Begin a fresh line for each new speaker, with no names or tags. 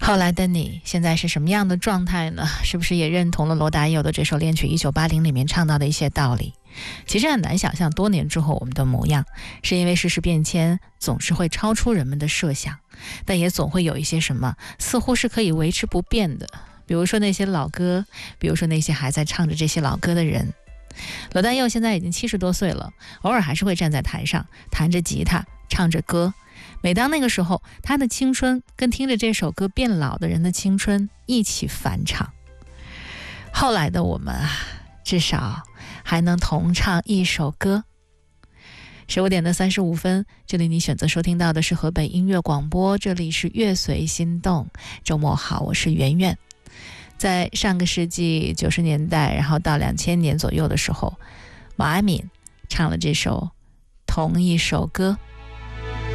后来的你现在是什么样的状态呢？是不是也认同了罗大佑的这首恋曲1980里面唱到的一些道理？其实很难想象多年之后我们的模样，是因为世事变迁总是会超出人们的设想，但也总会有一些什么似乎是可以维持不变的，比如说那些老歌，比如说那些还在唱着这些老歌的人。罗大佑现在已经70多岁了，偶尔还是会站在台上弹着吉他唱着歌，每当那个时候，他的青春跟听着这首歌变老的人的青春一起返场。后来的我们啊，至少还能同唱一首歌。15点的35分，这里你选择收听到的是河北音乐广播，这里是乐随心动。周末好，我是圆圆。在上个世纪90年代，然后到2000年左右的时候，毛阿敏唱了这首同一首歌。